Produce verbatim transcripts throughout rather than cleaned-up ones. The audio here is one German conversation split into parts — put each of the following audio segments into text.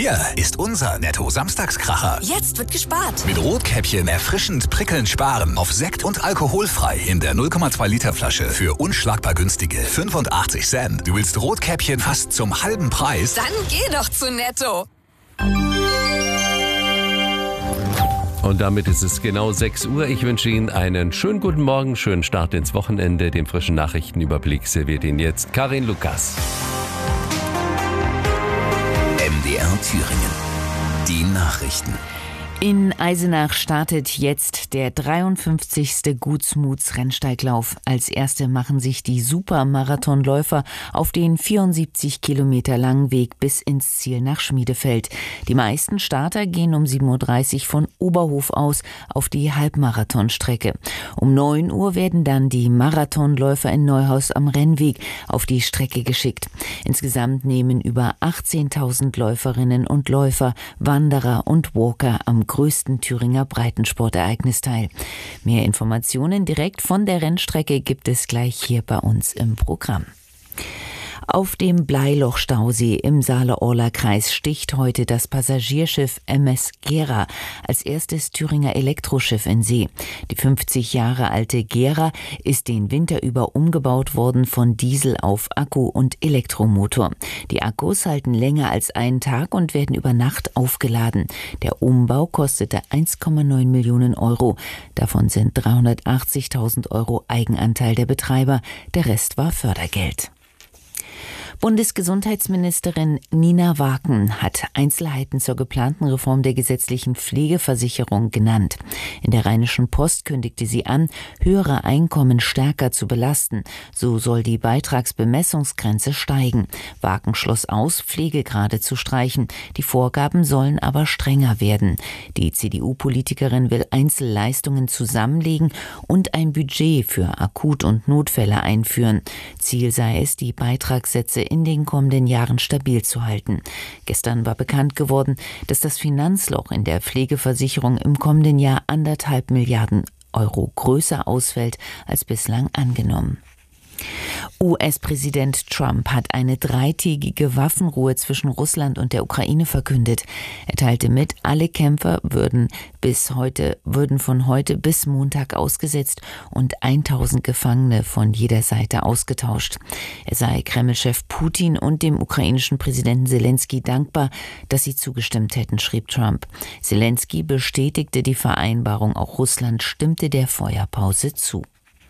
Hier ist unser Netto-Samstagskracher. Jetzt wird gespart. Mit Rotkäppchen erfrischend prickelnd sparen auf Sekt und alkoholfrei in der null Komma zwei Liter Flasche für unschlagbar günstige fünfundachtzig Cent. Du willst Rotkäppchen fast zum halben Preis? Dann geh doch zu Netto. Und damit ist es genau sechs Uhr. Ich wünsche Ihnen einen schönen guten Morgen, schönen Start ins Wochenende. Den frischen Nachrichtenüberblick serviert Ihnen jetzt Karin Lukas. M D R Thüringen. Die Nachrichten. In Eisenach startet jetzt der dreiundfünfzigste Gutsmuts-Rennsteiglauf. Als erste machen sich die Supermarathonläufer auf den vierundsiebzig Kilometer langen Weg bis ins Ziel nach Schmiedefeld. Die meisten Starter gehen um sieben Uhr dreißig von Oberhof aus auf die Halbmarathonstrecke. Um neun Uhr werden dann die Marathonläufer in Neuhaus am Rennweg auf die Strecke geschickt. Insgesamt nehmen über achtzehntausend Läuferinnen und Läufer, Wanderer und Walker am größten Thüringer Breitensportereignis teil. Mehr Informationen direkt von der Rennstrecke gibt es gleich hier bei uns im Programm. Auf dem Bleiloch-Stausee im Saale-Orla-Kreis sticht heute das Passagierschiff M S Gera als erstes Thüringer Elektroschiff in See. Die fünfzig Jahre alte Gera ist den Winter über umgebaut worden von Diesel auf Akku und Elektromotor. Die Akkus halten länger als einen Tag und werden über Nacht aufgeladen. Der Umbau kostete eins Komma neun Millionen Euro. Davon sind dreihundertachtzigtausend Euro Eigenanteil der Betreiber. Der Rest war Fördergeld. Bundesgesundheitsministerin Nina Waken hat Einzelheiten zur geplanten Reform der gesetzlichen Pflegeversicherung genannt. In der Rheinischen Post kündigte sie an, höhere Einkommen stärker zu belasten. So soll die Beitragsbemessungsgrenze steigen. Waken schloss aus, Pflegegrade zu streichen. Die Vorgaben sollen aber strenger werden. Die C D U-Politikerin will Einzelleistungen zusammenlegen und ein Budget für Akut- und Notfälle einführen. Ziel sei es, die Beitragssätze in den kommenden Jahren stabil zu halten. Gestern war bekannt geworden, dass das Finanzloch in der Pflegeversicherung im kommenden Jahr anderthalb Milliarden Euro größer ausfällt als bislang angenommen. U S-Präsident Trump hat eine dreitägige Waffenruhe zwischen Russland und der Ukraine verkündet. Er teilte mit, alle Kämpfer würden bis heute, würden von heute bis Montag ausgesetzt und tausend Gefangene von jeder Seite ausgetauscht. Er sei Kreml-Chef Putin und dem ukrainischen Präsidenten Selensky dankbar, dass sie zugestimmt hätten, schrieb Trump. Selensky bestätigte die Vereinbarung, auch Russland stimmte der Feuerpause zu.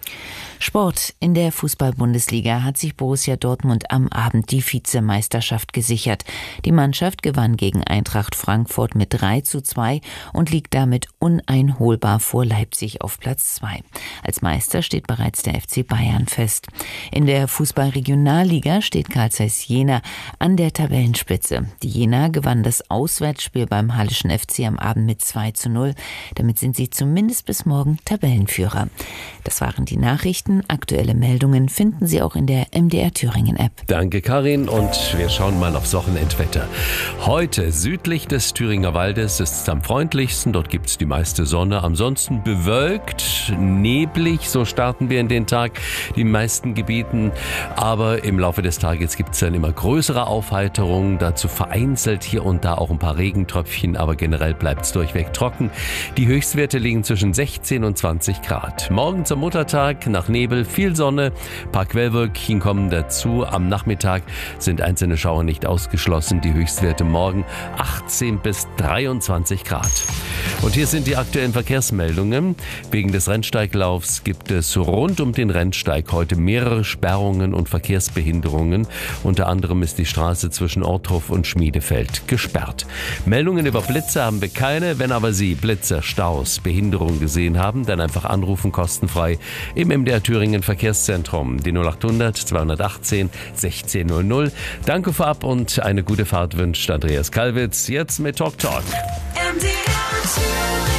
Sport. In der Fußball-Bundesliga hat sich Borussia Dortmund am Abend die Vizemeisterschaft gesichert. Die Mannschaft gewann gegen Eintracht Frankfurt mit drei zu zwei und liegt damit uneinholbar vor Leipzig auf Platz zwei. Als Meister steht bereits der F C Bayern fest. In der Fußball-Regionalliga steht Carl Zeiss Jena an der Tabellenspitze. Die Jena gewann das Auswärtsspiel beim Hallischen F C am Abend mit zwei zu null. Damit sind sie zumindest bis morgen Tabellenführer. Das waren die Nachrichten. Aktuelle Meldungen finden Sie auch in der M D R Thüringen App. Danke, Karin. Und wir schauen mal aufs Wochenendwetter. Heute südlich des Thüringer Waldes ist es am freundlichsten. Dort gibt es die meiste Sonne. Ansonsten bewölkt, neblig. So starten wir in den Tag. Die meisten Gebieten. Aber im Laufe des Tages gibt es dann immer größere Aufheiterungen. Dazu vereinzelt hier und da auch ein paar Regentröpfchen. Aber generell bleibt es durchweg trocken. Die Höchstwerte liegen zwischen sechzehn und zwanzig Grad. Morgen zum Muttertag nach Nebel, viel Sonne, ein paar Quellwölkchen kommen dazu. Am Nachmittag sind einzelne Schauer nicht ausgeschlossen. Die Höchstwerte morgen achtzehn bis dreiundzwanzig Grad. Und hier sind die aktuellen Verkehrsmeldungen. Wegen des Rennsteiglaufs gibt es rund um den Rennsteig heute mehrere Sperrungen und Verkehrsbehinderungen. Unter anderem ist die Straße zwischen Orthof und Schmiedefeld gesperrt. Meldungen über Blitze haben wir keine. Wenn aber Sie Blitze, Staus, Behinderungen gesehen haben, dann einfach anrufen, kostenfrei im M D R Thüringen Verkehrszentrum. Die null achthundert zweihundertachtzehn sechzehn null null. Danke vorab und eine gute Fahrt wünscht Andreas Kalwitz. Jetzt mit Talk Talk. M D R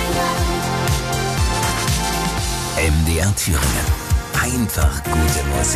Thüringen. M D R Thüringen. Einfach gute Musik.